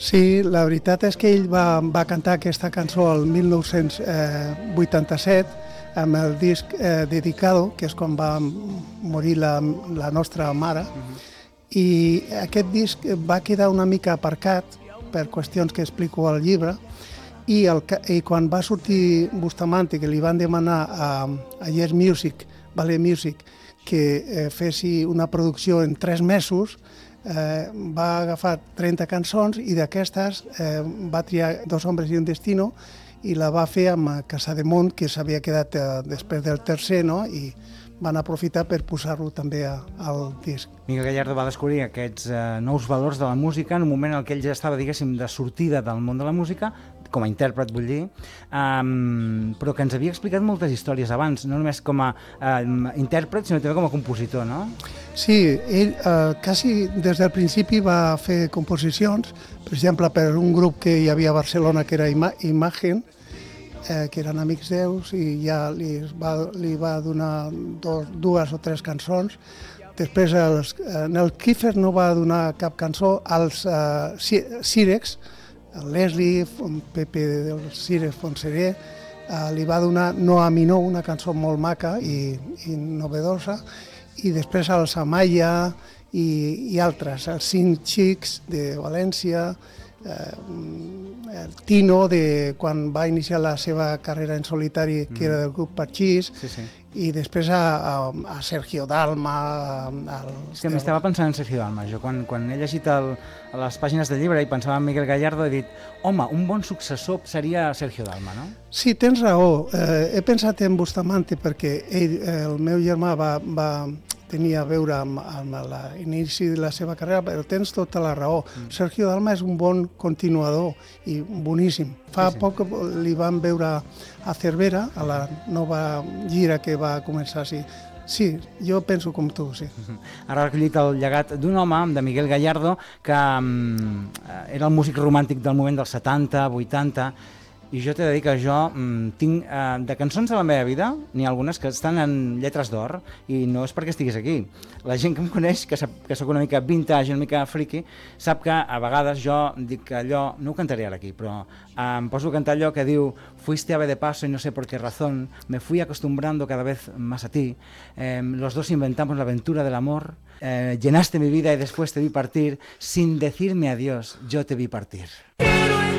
Sí, la veritat és que ell va cantar aquesta cançó el 1987 amb el disc Dedicado, que és quan va morir la nostra mare, i aquest disc va quedar una mica aparcat per qüestions que explico al llibre, i quan va sortir Bustamante, que li van demanar a Yes Music, Ballet Music, que fessi una producció en 3 mesos, va agafar 30 cançons i d'aquestes va triar Dos hombres y un destino i la va fer amb Casademont, que s'havia quedat després del tercer, no? I van aprofitar per posar-lo també al disc. Miguel Gallardo va descobrir aquests nous valors de la música en un moment en què ell ja estava, diguéssim, de sortida del món de la música, com a intèrpret, vull dir, però que ens havia explicat moltes històries abans, no només com a intèrpret, sinó també com a compositor, no? Sí, ell quasi des del principi va fer composicions, per exemple, per un grup que hi havia a Barcelona que era Imagen, que eren amics seus, i ja li va donar 2 o 3 cançons. Després en el Kiefer no va donar cap cançó, als Cirex, el Leslie, Pepe del Cirex Fonseré, li va donar No a mi no, una cançó molt maca i novedosa, i després els Amaya i altres, els 5 Xics de València, el Tino, quan va iniciar la seva carrera en solitari, que era del grup Parchís, i després a Sergio Dalma. Sí, m'estava pensant en Sergio Dalma. Jo quan he llegit les pàgines del llibre i pensava en Miguel Gallardo, he dit, home, un bon successor seria Sergio Dalma, no? Sí, tens raó. He pensat en Bustamante perquè el meu germà tenia a veure amb l'inici de la seva carrera, però tens tota la raó. Sergio Dalma és un bon continuador i boníssim. Fa poc li van veure a Cervera, a la nova gira que va començar així. Sí, jo penso com tu, sí. Ara ha recollit el llegat d'un home, de Miguel Gallardo, que era el músic romàntic del moment dels 70, 80, i jo t'he de dir que jo tinc de cançons de la meva vida, n'hi ha algunes que estan en lletres d'or, i no és perquè estiguis aquí. La gent que em coneix, que sóc una mica vintage, una mica friki, sap que a vegades jo dic que allò, no ho cantaré ara aquí, però em poso a cantar allò que diu fuiste ave de paso y no sé por qué razón, me fui acostumbrando cada vez más a ti, los dos inventamos la aventura del amor, llenaste mi vida y después te vi partir, sin decirme adiós, yo te vi partir.